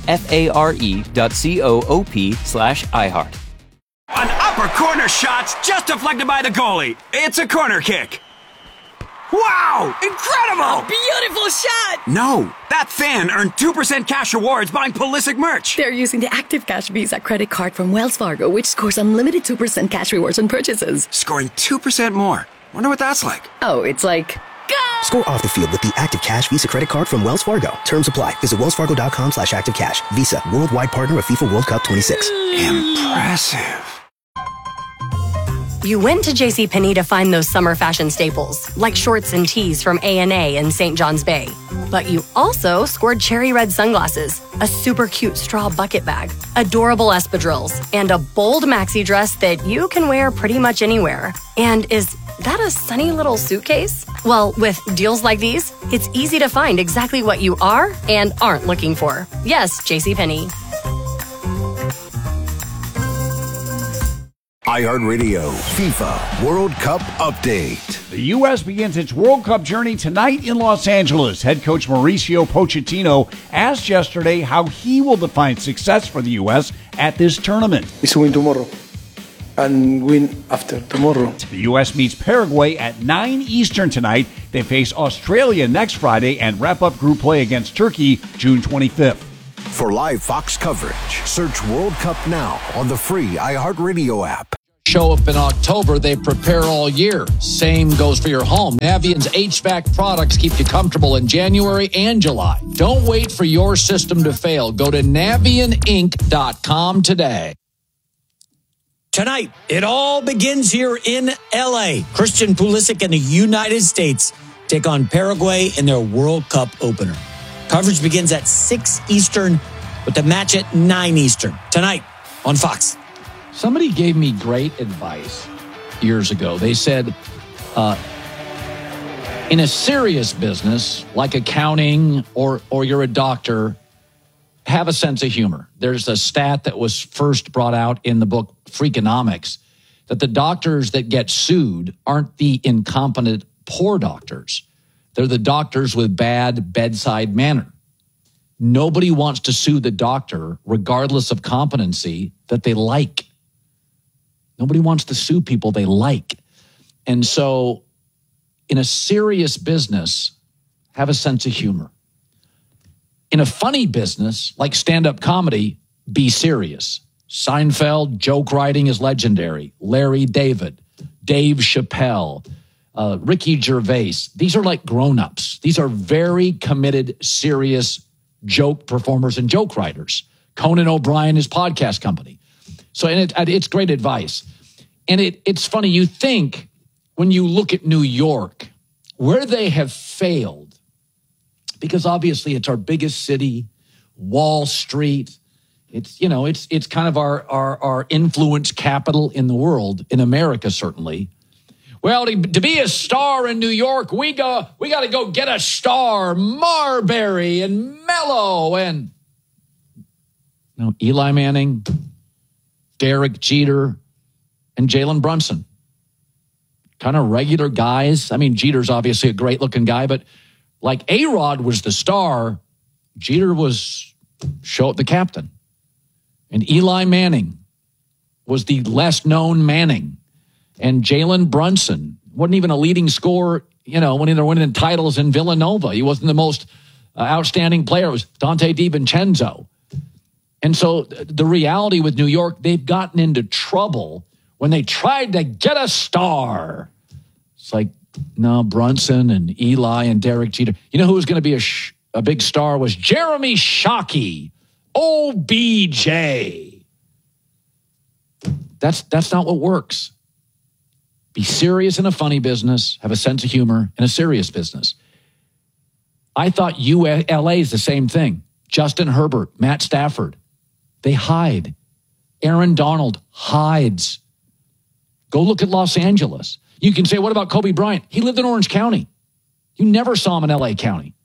S23: FARE.coop/iHeart.
S24: An upper corner shot's just deflected by the goalie. It's a corner kick. Wow! Incredible!
S25: A beautiful shot!
S24: No, that fan earned 2% cash rewards buying Pulisic merch.
S25: They're using the Active Cash Visa credit card from Wells Fargo, which scores unlimited 2% cash rewards on purchases.
S24: Scoring 2% more. Wonder what that's like.
S25: Oh, it's like... Go!
S26: Score off the field with the Active Cash Visa credit card from Wells Fargo. Terms apply. Visit wellsfargo.com/activecash. Visa, worldwide partner of FIFA World Cup 26.
S24: Impressive.
S27: You went to JCPenney to find those summer fashion staples, like shorts and tees from A&A and St. John's Bay. But you also scored cherry red sunglasses, a super cute straw bucket bag, adorable espadrilles, and a bold maxi dress that you can wear pretty much anywhere. And is that a sunny little suitcase? Well, with deals like these, it's easy to find exactly what you are and aren't looking for. Yes, JCPenney.
S4: iHeartRadio FIFA World Cup Update.
S28: The U.S. begins its World Cup journey tonight in Los Angeles. Head coach Mauricio Pochettino asked yesterday how he will define success for the U.S. at this tournament.
S1: It's win tomorrow and win after tomorrow.
S28: The U.S. meets Paraguay at 9 Eastern tonight. They face Australia next Friday and wrap up group play against Turkey June 25th.
S4: For live Fox coverage, search World Cup now on the free iHeartRadio app.
S2: Show up in October, they prepare all year. Same goes for your home. Navient's HVAC products keep you comfortable in January and July. Don't wait for your system to fail. Go to NavientInc.com today.
S15: Tonight, it all begins here in L.A. Christian Pulisic and the United States take on Paraguay in their World Cup opener. Coverage begins at 6 Eastern with the match at 9 Eastern. Tonight on Fox.
S2: Somebody gave me great advice years ago. They said, in a serious business like accounting or you're a doctor, have a sense of humor. There's a stat that was first brought out in the book Freakonomics that the doctors that get sued aren't the incompetent poor doctors. They're the doctors with bad bedside manner. Nobody wants to sue the doctor, regardless of competency, that they like. Nobody wants to sue people they like. And so in a serious business, have a sense of humor. In a funny business, like stand-up comedy, be serious. Seinfeld, joke writing is legendary. Larry David, Dave Chappelle, Ricky Gervais. These are like grown-ups. These are very committed, serious joke performers and joke writers. Conan O'Brien, his podcast company. So and it's great advice. And it's funny, you think when you look at New York, where they have failed, because obviously it's our biggest city, Wall Street. It's, you know, it's kind of our influence capital in the world, in America certainly. Well, to be a star in New York, we got to go get a star, Marbury and Mello and Eli Manning, Derek Jeter, and Jalen Brunson. Kind of regular guys. I mean, Jeter's obviously a great-looking guy, but like A-Rod was the star, Jeter was the captain. And Eli Manning was the less-known Manning. And Jalen Brunson wasn't even a leading scorer, when they're winning titles in Villanova. He wasn't the most outstanding player. It was Dante DiVincenzo. And so the reality with New York, they've gotten into trouble when they tried to get a star. It's like, no, Brunson and Eli and Derek Jeter. You know who was going to be a big star was Jeremy Shockey, OBJ. That's not what works. Be serious in a funny business, have a sense of humor in a serious business. I thought ULA is the same thing. Justin Herbert, Matt Stafford, they hide. Aaron Donald hides. Go look at Los Angeles. You can say, what about Kobe Bryant? He lived in Orange County. You never saw him in LA County.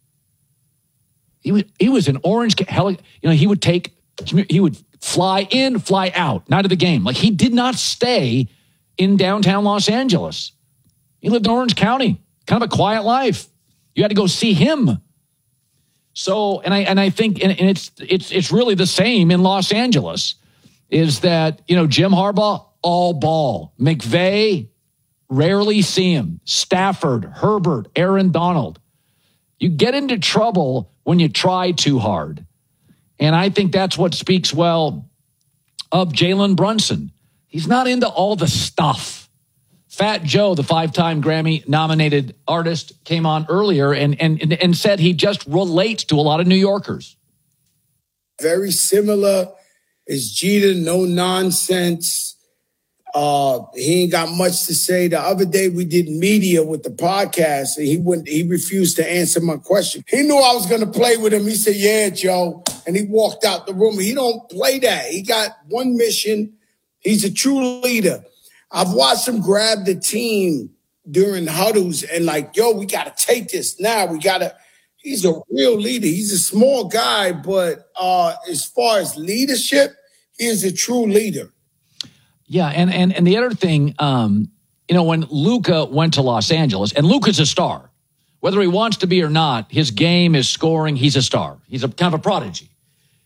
S2: He was in Orange County. He would fly in, fly out, night of the game. Like, he did not stay in downtown Los Angeles. He lived in Orange County, kind of a quiet life. You had to go see him. So, and I think, and it's really the same in Los Angeles, is that, Jim Harbaugh, all ball. McVay, rarely see him. Stafford, Herbert, Aaron Donald. You get into trouble when you try too hard. And I think that's what speaks well of Jalen Brunson. He's not into all the stuff. Fat Joe, the 5-time Grammy-nominated artist, came on earlier and said he just relates to a lot of New Yorkers.
S5: Very similar. It's Jeter, no nonsense. He ain't got much to say. The other day we did media with the podcast, and he refused to answer my question. He knew I was going to play with him. He said, "Yeah, Joe," and he walked out the room. He don't play that. He got one mission. He's a true leader. I've watched him grab the team during huddles and we got to take this now. He's a real leader. He's a small guy, but as far as leadership, he is a true leader.
S2: Yeah, and the other thing, when Luka went to Los Angeles, and Luka's a star, whether he wants to be or not, his game is scoring, he's a star. He's a kind of a prodigy.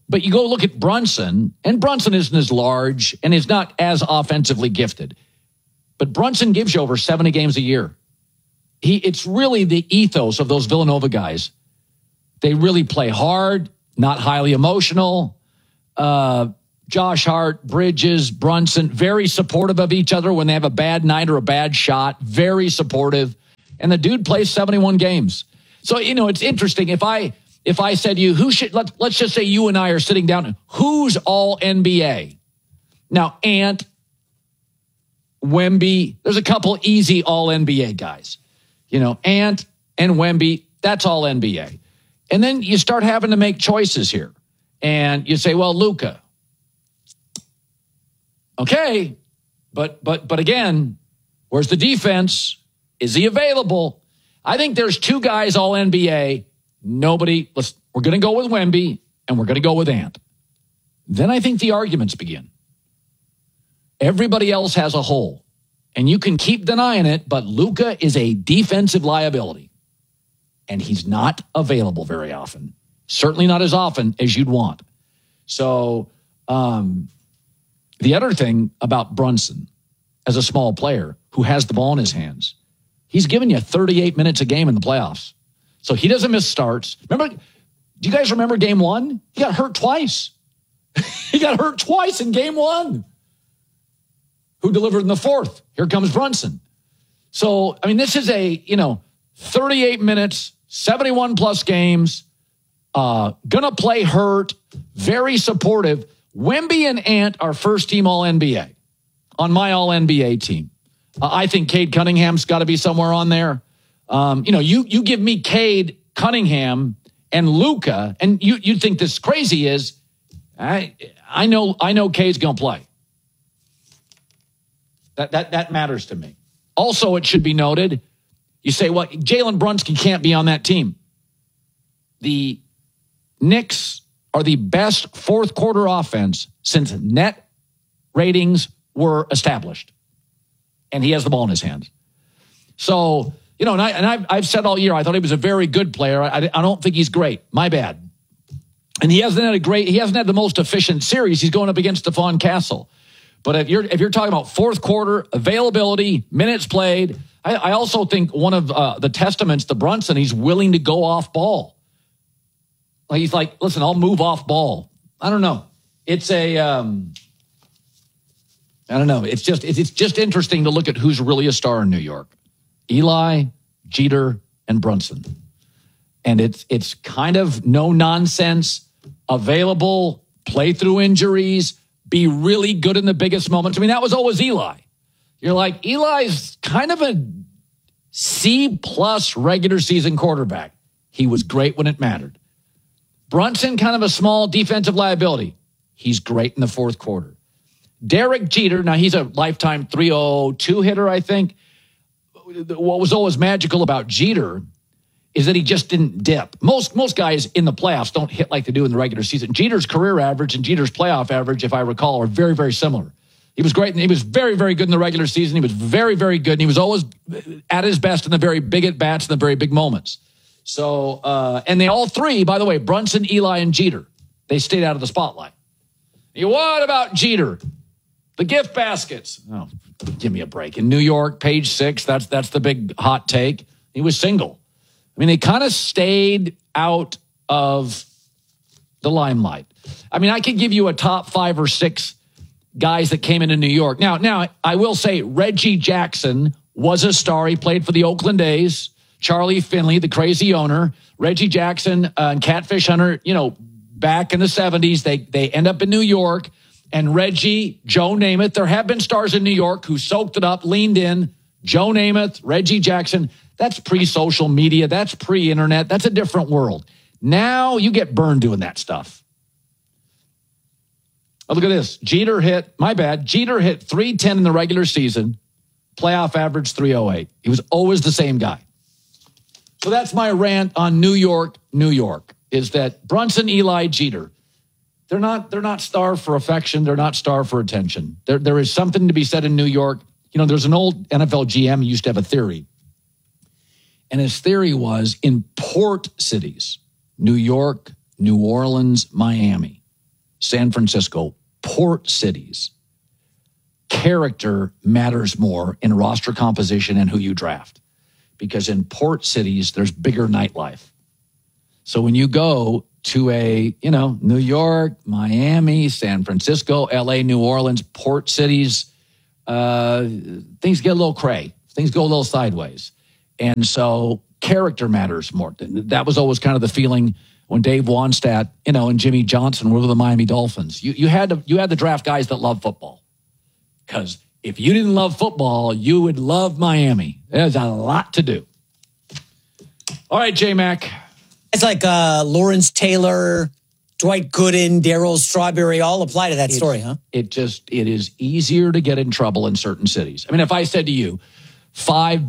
S2: But you go look at Brunson, and Brunson isn't as large and is not as offensively gifted. But Brunson gives you over 70 games a year. It's really the ethos of those Villanova guys. They really play hard, not highly emotional. Josh Hart, Bridges, Brunson, very supportive of each other when they have a bad night or a bad shot. Very supportive. And the dude plays 71 games. So, it's interesting. If I said to you, who should, let's just say you and I are sitting down, who's all NBA? Now, Ant, Wemby, there's a couple easy all NBA guys. Ant and Wemby, that's all NBA. And then you start having to make choices here. And you say, well, Luka. Okay, but again, where's the defense? Is he available? I think there's two guys all NBA. We're going to go with Wemby and we're going to go with Ant. Then I think the arguments begin. Everybody else has a hole. And you can keep denying it, but Luka is a defensive liability. And he's not available very often. Certainly not as often as you'd want. So the other thing about Brunson as a small player who has the ball in his hands, he's given you 38 minutes a game in the playoffs. So he doesn't miss starts. Do you guys remember game one? He got hurt twice. He got hurt twice in game one. Who delivered in the fourth? Here comes Brunson. So, this is 38 minutes, 71 plus games, gonna play hurt, very supportive. Wemby and Ant are first team All-NBA on my All-NBA team. I think Cade Cunningham's got to be somewhere on there. You give me Cade Cunningham and Luka, and you think this crazy is, I know Cade's going to play. That matters to me. Also, it should be noted, you say, well, Jalen Brunson can't be on that team. The Knicks are the best fourth quarter offense since net ratings were established. And he has the ball in his hands. So, I've said all year, I thought he was a very good player. I don't think he's great. My bad. And he hasn't had the most efficient series. He's going up against Stephon Castle. But if you're talking about fourth quarter availability, minutes played, I also think one of the testaments to Brunson, he's willing to go off ball. He's like, listen, I'll move off ball. I don't know. It's I don't know. It's just interesting to look at who's really a star in New York. Eli, Jeter, and Brunson. And it's kind of no nonsense, available, play through injuries, be really good in the biggest moments. That was always Eli. You're like, Eli's kind of a C+ regular season quarterback. He was great when it mattered. Brunson, kind of a small defensive liability. He's great in the fourth quarter. Derek Jeter, now he's a lifetime 302 hitter, I think. What was always magical about Jeter is that he just didn't dip. Most guys in the playoffs don't hit like they do in the regular season. Jeter's career average and Jeter's playoff average, if I recall, are very, very similar. He was great, and he was very, very good in the regular season. He was very, very good, and he was always at his best in the very big at-bats and the very big moments. So, and they all three, by the way, Brunson, Eli, and Jeter, they stayed out of the spotlight. What about Jeter? The gift baskets. Oh, give me a break. In New York, page 6, that's the big hot take. He was single. They kind of stayed out of the limelight. I could give you a top 5 or 6 guys that came into New York. Now, I will say Reggie Jackson was a star. He played for the Oakland A's. Charlie Finley, the crazy owner, Reggie Jackson and Catfish Hunter, back in the 70s, they end up in New York. And Reggie, Joe Namath, there have been stars in New York who soaked it up, leaned in. Joe Namath, Reggie Jackson, that's pre-social media. That's pre-internet. That's a different world. Now you get burned doing that stuff. Oh, look at this. Jeter hit 310 in the regular season. Playoff average 308. He was always the same guy. So that's my rant on New York, is that Brunson, Eli, Jeter, they're not starved for affection. They're not starved for attention. There is something to be said in New York. There's an old NFL GM who used to have a theory. And his theory was in port cities, New York, New Orleans, Miami, San Francisco, port cities, character matters more in roster composition and who you draft. Because in port cities, there's bigger nightlife. So when you go to New York, Miami, San Francisco, LA, New Orleans, port cities, things get a little cray. Things go a little sideways. And so character matters more. That was always kind of the feeling when Dave Wannstedt, and Jimmy Johnson were with the Miami Dolphins. You had to draft guys that love football. Because if you didn't love football, you would love Miami. There's a lot to do. All right, J-Mac.
S15: It's like Lawrence Taylor, Dwight Gooden, Darryl Strawberry all apply to that story, huh?
S2: It is easier to get in trouble in certain cities. I mean, if I said to you, five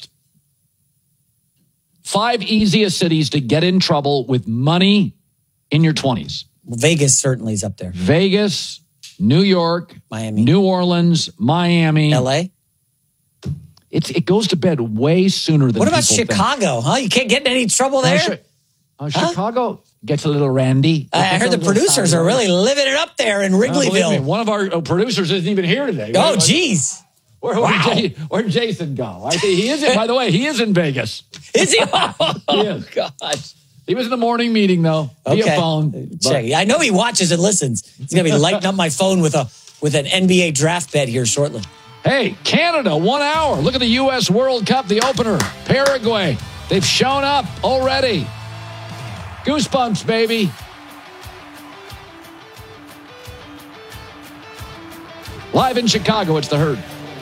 S2: easiest cities to get in trouble with money in your 20s.
S15: Well, Vegas certainly is up there.
S2: Vegas, New York,
S15: Miami,
S2: New Orleans, Miami,
S15: LA.
S2: It goes to bed way sooner than
S15: What about
S2: people
S15: Chicago, huh? You can't get in any trouble there?
S2: Chicago gets a little randy.
S15: I heard the producers are really living it up there in Wrigleyville.
S2: One of our producers isn't even here today.
S15: Oh, geez.
S2: Where'd Jason go? I think he is. By the way, he is in Vegas.
S15: Is he?
S2: He is.
S15: Gosh.
S2: He was in the morning meeting though. Via phone.
S15: Check. I know he watches and listens. He's gonna be lighting up my phone with an NBA draft bet here shortly.
S2: Hey, Canada, 1 hour. Look at the U.S. World Cup, the opener. Paraguay. They've shown up already. Goosebumps, baby. Live in Chicago, it's the Herd.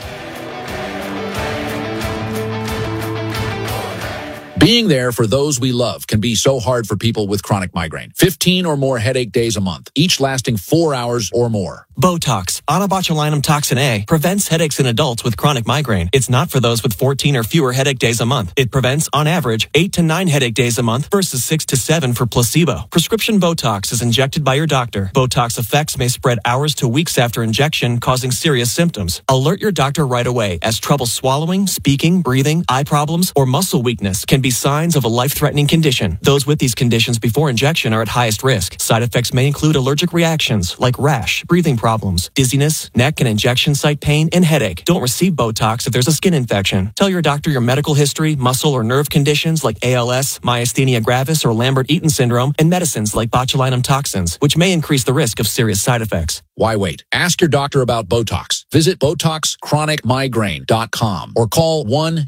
S6: Being there for those we love can be so hard for people with chronic migraine. 15 or more headache days a month, each lasting 4 hours or more.
S8: Botox, onabotulinum toxin A, prevents headaches in adults with chronic migraine. It's not for those with 14 or fewer headache days a month. It prevents, on average, 8 to 9 headache days a month versus 6 to 7 for placebo. Prescription Botox is injected by your doctor. Botox effects may spread hours to weeks after injection, causing serious symptoms. Alert your doctor right away, as trouble swallowing, speaking, breathing, eye problems, or muscle weakness can be signs of a life-threatening condition. Those with these conditions before injection are at highest risk. Side effects may include allergic reactions like rash, breathing problems, dizziness, neck and injection site pain, and headache. Don't receive Botox if there's a skin infection. Tell your doctor your medical history, muscle or nerve conditions like ALS, myasthenia gravis, or Lambert-Eaton syndrome, and medicines like botulinum toxins, which may increase the risk of serious side effects.
S6: Why wait? Ask your doctor about Botox. Visit BotoxChronicMigraine.com or call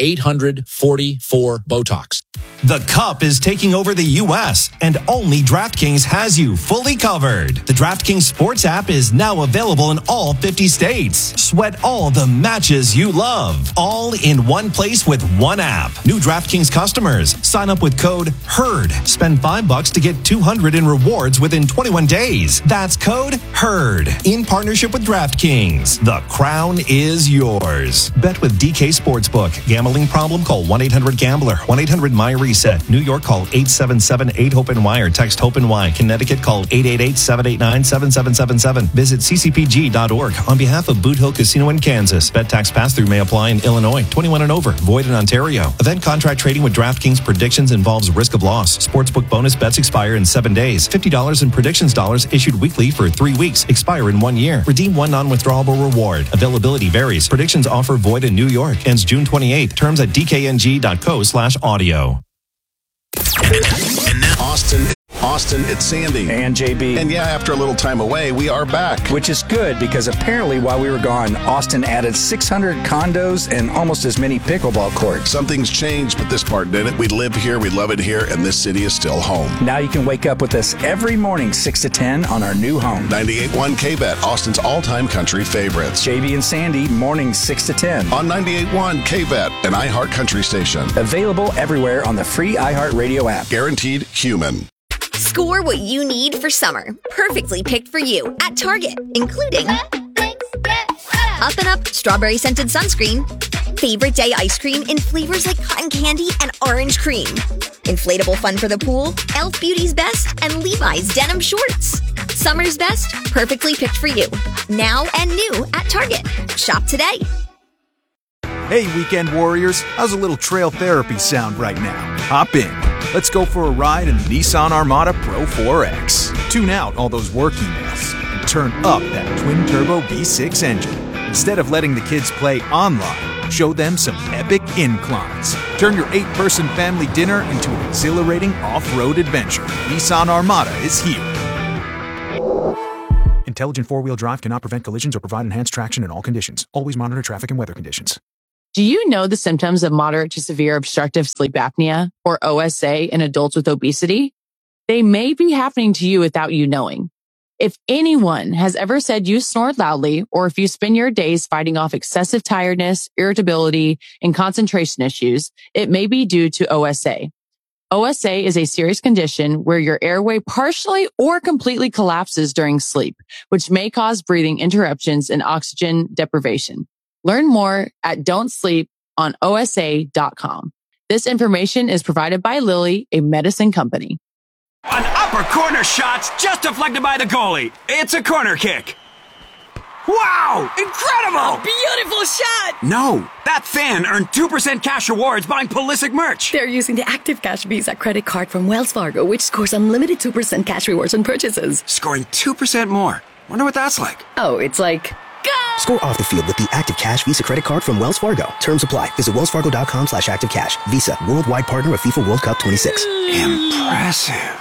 S6: 1-800-44-BOTOX.
S9: The Cup is taking over the U.S., and only DraftKings has you fully covered. The DraftKings Sports app is now available in all 50 states. Sweat all the matches you love, all in one place with one app. New DraftKings customers, sign up with code HERD. Spend $5 to get $200 in rewards within 21 days. That's code HERD. In partnership with DraftKings, the crown is yours. Bet with DK Sportsbook. Gambling problem? Call 1-800-GAMBLER. 1-800-MY-RESET. New York, call 877-8-HOPE-NY or text HOPE-NY. Connecticut, call 888-789-7777. Visit ccpg.org. On behalf of Boot Hill Casino in Kansas, bet tax pass-through may apply in Illinois. 21 and over. Void in Ontario. Event contract trading with DraftKings predictions involves risk of loss. Sportsbook bonus bets expire in 7 days. $50 in predictions dollars issued weekly for 3 weeks. Expire in 1 year. Redeem one non-withdrawable reward. Availability varies. Predictions offer void in New York. Ends June 28th. Terms at dkng.co/audio.
S11: And now Austin, it's Sandy.
S12: And JB.
S11: And yeah, after a little time away, we are back.
S12: Which is good, because apparently while we were gone, Austin added 600 condos and almost as many pickleball courts.
S11: Something's changed, but this part didn't. We live here, we love it here, and this city is still home.
S12: Now you can wake up with us every morning 6 to 10 on our new home.
S11: 98.1 K-Bet, Austin's all-time country favorites.
S12: JB and Sandy, mornings 6 to 10.
S11: On 98.1 K-Bet, an iHeart country station.
S12: Available everywhere on the free iHeart Radio app.
S11: Guaranteed human.
S7: Score what you need for summer. Perfectly picked for you at Target, including Up and Up strawberry scented sunscreen, favorite day ice cream in flavors like cotton candy and orange cream, inflatable fun for the pool, Elf Beauty's Best, and Levi's denim shorts. Summer's best, perfectly picked for you. Now and new at Target. Shop today.
S13: Hey, weekend warriors, how's a little trail therapy sound right now? Hop in. Let's go for a ride in the Nissan Armada Pro 4X. Tune out all those work emails and turn up that twin-turbo V6 engine. Instead of letting the kids play online, show them some epic inclines. Turn your 8-person family dinner into an exhilarating off-road adventure. Nissan Armada is here. Intelligent four-wheel drive cannot prevent collisions or provide enhanced traction in all conditions. Always monitor traffic and weather conditions.
S22: Do you know the symptoms of moderate to severe obstructive sleep apnea, or OSA, in adults with obesity? They may be happening to you without you knowing. If anyone has ever said you snore loudly, or if you spend your days fighting off excessive tiredness, irritability, and concentration issues, it may be due to OSA. OSA is a serious condition where your airway partially or completely collapses during sleep, which may cause breathing interruptions and oxygen deprivation. Learn more at don'tsleeponosa.com. This information is provided by Lilly, a medicine company.
S24: An upper corner shot's just deflected by the goalie. It's a corner kick. Wow! Incredible!
S25: Beautiful shot!
S24: No, that fan earned 2% cash rewards buying Pulisic merch.
S25: They're using the Active Cash Visa credit card from Wells Fargo, which scores unlimited 2% cash rewards on purchases.
S24: Scoring 2% more. Wonder what that's like.
S25: Oh, it's like...
S26: Score off the field with the Active Cash Visa credit card from Wells Fargo. Terms apply. Visit wellsfargo.com/activecash. Visa, worldwide partner of FIFA World Cup 26.
S24: Impressive.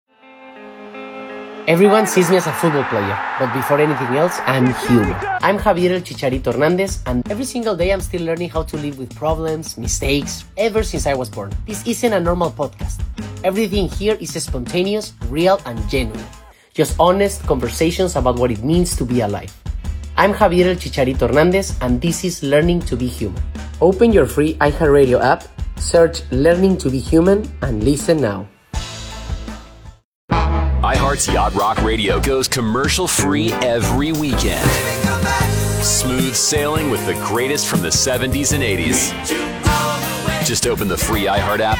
S3: Everyone sees me as a football player, but before anything else, I'm human. I'm Javier El Chicharito Hernandez, and every single day I'm still learning how to live with problems, mistakes, ever since I was born. This isn't a normal podcast. Everything here is spontaneous, real, and genuine. Just honest conversations about what it means to be alive. I'm Javier El Chicharito Hernandez, and this is Learning to be Human. Open your free iHeartRadio app, search Learning to be Human, and listen now.
S14: iHeart's Yacht Rock Radio goes commercial-free every weekend. Smooth sailing with the greatest from the 70s and 80s. Just open the free iHeart app